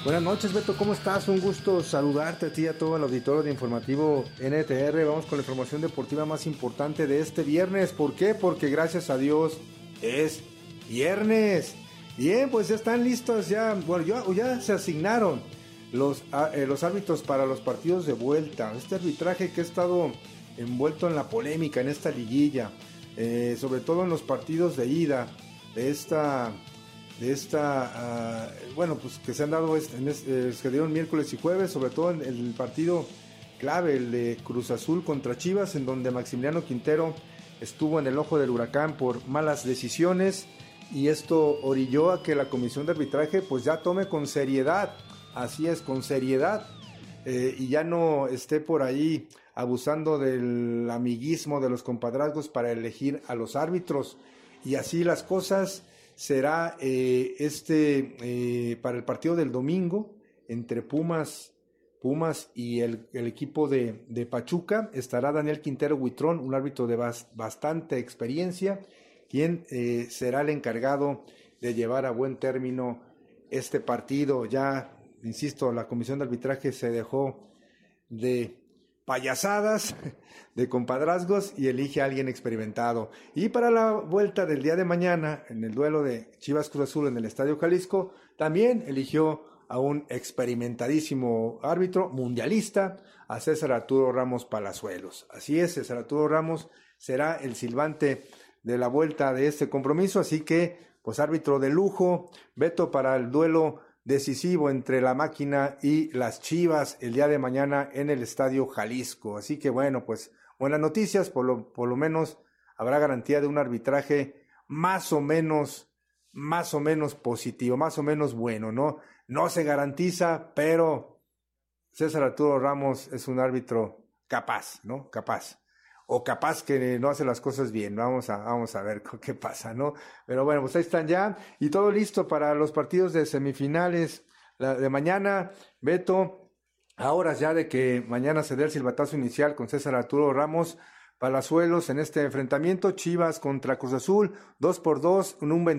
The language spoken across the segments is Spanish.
Buenas noches, Beto, ¿cómo estás? Un gusto saludarte a ti y a todo el auditorio de Informativo NTR. Vamos con la información deportiva más importante de este viernes. ¿Por qué? Porque gracias a Dios es viernes. Bien, pues ya están listos, ya se asignaron los árbitros para los partidos de vuelta. Este arbitraje que ha estado envuelto en la polémica en esta liguilla, sobre todo en los partidos de ida de esta pues que se han dado se dieron miércoles y jueves, sobre todo en el partido clave, el de Cruz Azul contra Chivas, en donde Maximiliano Quintero estuvo en el ojo del huracán por malas decisiones, y esto orilló a que la comisión de arbitraje pues ya tome con seriedad, así es, con seriedad, y ya no esté por ahí abusando del amiguismo, de los compadrazgos para elegir a los árbitros. Y así las cosas. Será para el partido del domingo entre Pumas y el equipo de Pachuca. Estará Daniel Quintero Huitrón, un árbitro de bastante experiencia, quien será el encargado de llevar a buen término este partido. Ya, insisto, la comisión de arbitraje se dejó de payasadas, de compadrazgos, y elige a alguien experimentado. Y para la vuelta del día de mañana, en el duelo de Chivas Cruz Azul en el Estadio Jalisco, también eligió a un experimentadísimo árbitro mundialista, a César Arturo Ramos Palazuelos. Así es, César Arturo Ramos será el silbante de la vuelta de este compromiso, así que, pues, árbitro de lujo, Beto, para el duelo decisivo entre la máquina y las Chivas el día de mañana en el Estadio Jalisco. Así que bueno, pues buenas noticias, por lo menos habrá garantía de un arbitraje más o menos positivo, más o menos bueno, ¿no? No se garantiza, pero César Arturo Ramos es un árbitro capaz, ¿no? Capaz. O capaz que no hace las cosas bien. Vamos a ver qué pasa, ¿no? Pero bueno, pues ahí están ya. Y todo listo para los partidos de semifinales de mañana. Beto, a horas ya de que mañana se dé el silbatazo inicial con César Arturo Ramos Palazuelos en este enfrentamiento. Chivas contra Cruz Azul, 2-2,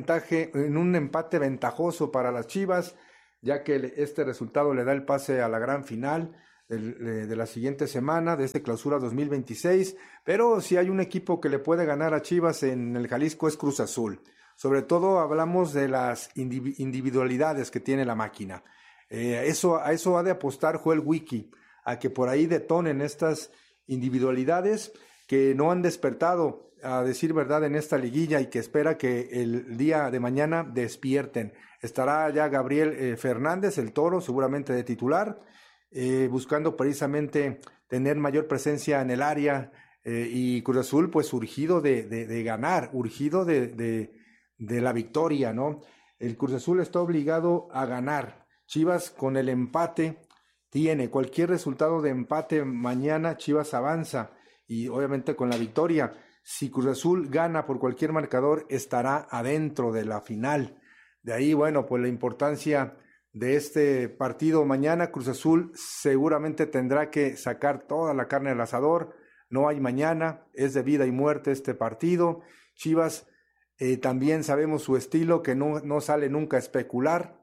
en un empate ventajoso para las Chivas, ya que este resultado le da el pase a la gran final de la siguiente semana, de este clausura 2026, pero si hay un equipo que le puede ganar a Chivas en el Jalisco es Cruz Azul. Sobre todo hablamos de las individualidades que tiene la máquina. A eso ha de apostar Joel Wiki, a que por ahí detonen estas individualidades que no han despertado, a decir verdad, en esta liguilla, y que espera que el día de mañana despierten. Estará ya Gabriel Fernández, el Toro, seguramente de titular, buscando precisamente tener mayor presencia en el área, y Cruz Azul pues urgido de ganar, urgido de la victoria, ¿no? El Cruz Azul está obligado a ganar. Chivas con el empate tiene cualquier resultado de empate mañana, Chivas avanza, y obviamente con la victoria, si Cruz Azul gana por cualquier marcador, estará adentro de la final. De ahí, bueno, pues la importancia de este partido mañana. Cruz Azul seguramente tendrá que sacar toda la carne al asador. No hay mañana, es de vida y muerte este partido. Chivas también sabemos su estilo, que no sale nunca a especular,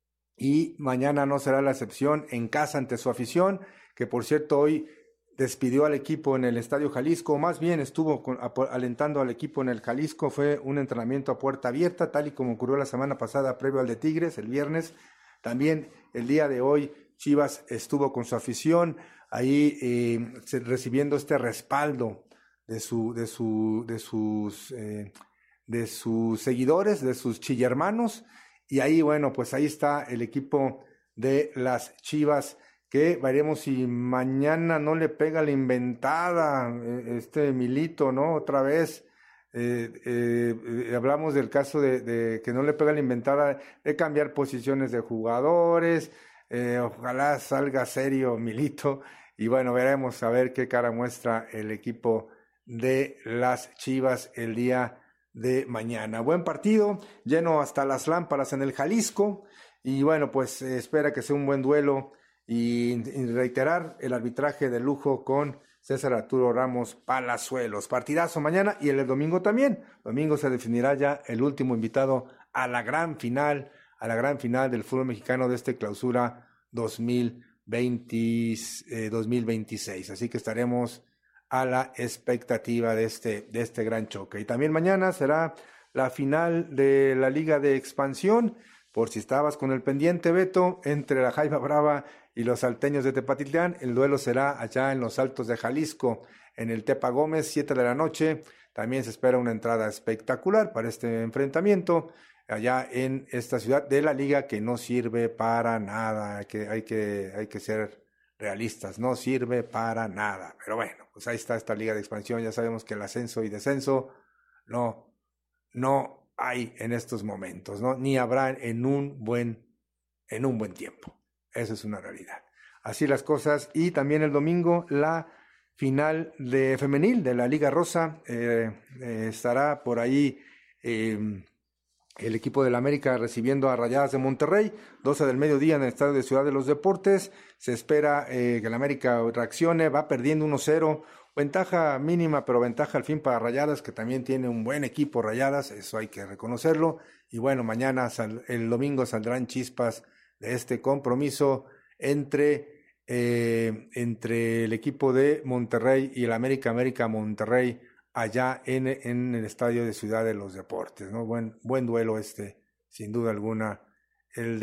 y mañana no será la excepción en casa ante su afición, que por cierto hoy despidió al equipo en el Estadio Jalisco, más bien estuvo alentando al equipo en el Jalisco. Fue un entrenamiento a puerta abierta, tal y como ocurrió la semana pasada previo al de Tigres el viernes. También el día de hoy Chivas estuvo con su afición ahí recibiendo este respaldo de sus seguidores, de sus chillermanos. Y ahí, bueno, pues ahí está el equipo de las Chivas, que veremos si mañana no le pega la inventada Milito, ¿no? Otra vez. Hablamos del caso de que no le pega la inventada de cambiar posiciones de jugadores. Ojalá salga serio Milito, y bueno, veremos a ver qué cara muestra el equipo de las Chivas el día de mañana. Buen partido, lleno hasta las lámparas en el Jalisco, y bueno, pues espera que sea un buen duelo, y reiterar el arbitraje de lujo con César Arturo Ramos Palazuelos. Partidazo mañana, y el domingo también. Domingo se definirá ya el último invitado a la gran final, a la gran final del fútbol mexicano de este clausura 2026. Así que estaremos a la expectativa de este gran choque. Y también mañana será la final de la Liga de Expansión, por si estabas con el pendiente, Beto, entre la Jaiba Brava y los salteños de Tepatitlán. El duelo será allá en los Altos de Jalisco, en el Tepa Gómez, 7 de la noche. También se espera una entrada espectacular para este enfrentamiento allá en esta ciudad de la liga que no sirve para nada. Hay que ser realistas, no sirve para nada. Pero bueno, pues ahí está esta Liga de Expansión. Ya sabemos que el ascenso y descenso no hay en estos momentos, ¿no? Ni habrá en un buen tiempo. Eso es una realidad. Así las cosas. Y también el domingo la final de femenil de la Liga Rosa. Estará por ahí el equipo del América recibiendo a Rayadas de Monterrey, 12 del mediodía en el estadio de Ciudad de los Deportes. Se espera que el América reaccione, va perdiendo 1-0, ventaja mínima, pero ventaja al fin para Rayadas, que también tiene un buen equipo Rayadas, eso hay que reconocerlo. Y bueno, mañana, el domingo, saldrán chispas de este compromiso entre el equipo de Monterrey y el América Monterrey, allá en el estadio de Ciudad de los Deportes, ¿no? Buen duelo sin duda alguna, el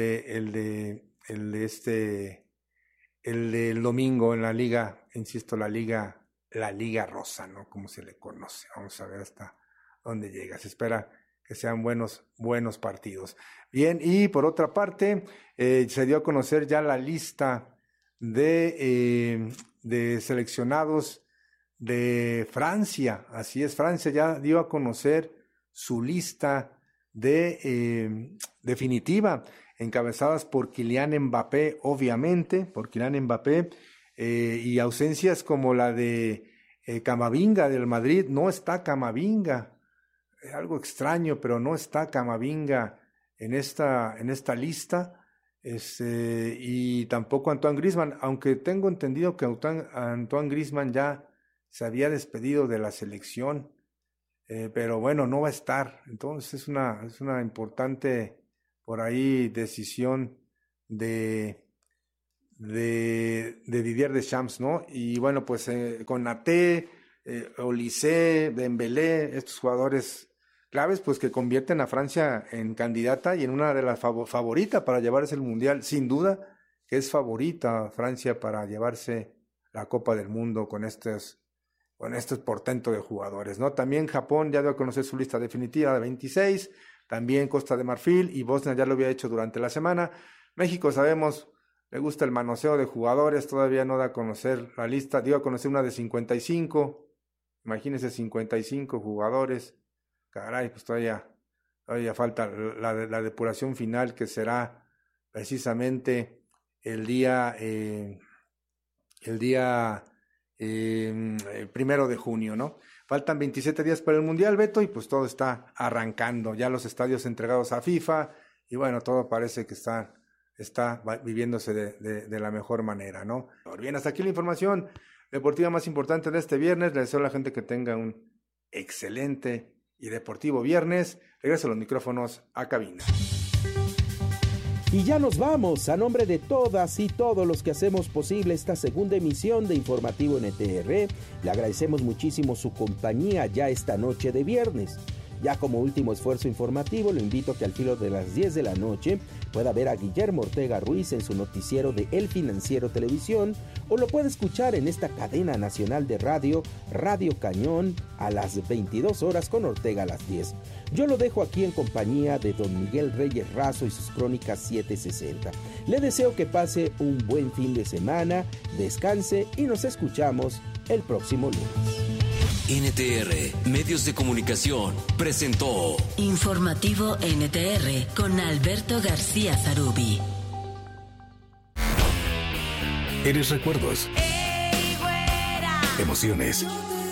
del domingo en la liga, insisto, la liga rosa, ¿no? Como se le conoce. Vamos a ver hasta dónde llega. Se espera que sean buenos partidos. Bien, y por otra parte, se dio a conocer ya la lista de seleccionados de Francia. Así es, Francia ya dio a conocer su lista definitiva, encabezadas por Kylian Mbappé, obviamente, y ausencias como la de Camavinga del Madrid. No está Camavinga, algo extraño, pero no está Camavinga en esta lista. Y tampoco Antoine Griezmann, aunque tengo entendido que Antoine Griezmann ya se había despedido de la selección, pero bueno, no va a estar. Entonces es una importante por ahí decisión de Didier Deschamps, ¿no? Y bueno, pues con Naté, Olise, Dembélé, estos jugadores claves, pues que convierten a Francia en candidata y en una de las favorita para llevarse el Mundial. Sin duda que es favorita Francia para llevarse la Copa del Mundo con estos portento de jugadores, ¿no? También Japón ya dio a conocer su lista definitiva de 26, también Costa de Marfil y Bosnia ya lo había hecho durante la semana. México, sabemos, le gusta el manoseo de jugadores, todavía no da a conocer la lista, dio a conocer una de 55, imagínense 55 jugadores, caray, pues todavía falta la depuración final, que será precisamente el día 1 de junio, ¿no? Faltan 27 días para el Mundial, Beto, y pues todo está arrancando, ya los estadios entregados a FIFA, y bueno, todo parece que está viviéndose de la mejor manera, ¿no? Bien, hasta aquí la información deportiva más importante de este viernes. Les deseo a la gente que tenga un excelente y deportivo viernes. Regreso a los micrófonos a cabina. Y ya nos vamos. A nombre de todas y todos los que hacemos posible esta segunda emisión de Informativo NTR, le agradecemos muchísimo su compañía ya esta noche de viernes. Ya como último esfuerzo informativo, lo invito a que al filo de las 10 de la noche pueda ver a Guillermo Ortega Ruiz en su noticiero de El Financiero Televisión, o lo puede escuchar en esta cadena nacional de radio, Radio Cañón, a las 22 horas con Ortega a las 10. Yo lo dejo aquí en compañía de don Miguel Reyes Razo y sus crónicas 760. Le deseo que pase un buen fin de semana, descanse y nos escuchamos el próximo lunes. NTR Medios de Comunicación presentó Informativo NTR con Alberto García Zarubi. Eres recuerdos, emociones,